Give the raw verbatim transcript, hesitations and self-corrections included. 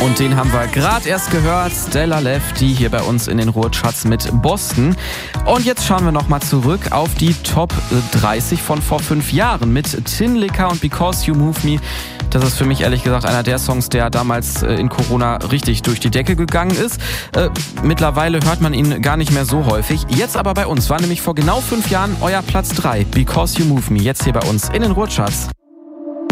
Und den haben wir gerade erst gehört, Stella Lefty hier bei uns in den Ruhrcharts mit Boston. Und jetzt schauen wir nochmal zurück auf die Top dreißig von vor fünf Jahren mit Tin Licker und Because You Move Me. Das ist für mich ehrlich gesagt einer der Songs, der damals in Corona richtig durch die Decke gegangen ist. Äh, mittlerweile hört man ihn gar nicht mehr so häufig. Jetzt aber bei uns war nämlich vor genau fünf Jahren euer Platz drei, Because You Move Me, jetzt hier bei uns in den Ruhrcharts.